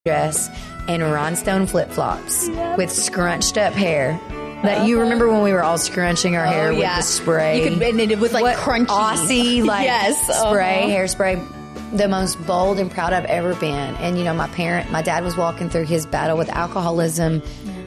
dress and rhinestone flip-flops with scrunched up hair. That you remember when we were all scrunching our hair with the spray? And it was like crunchy. Aussie, like yes, spray, hairspray. The most bold and proud I've ever been. And, you know, my dad was walking through his battle with alcoholism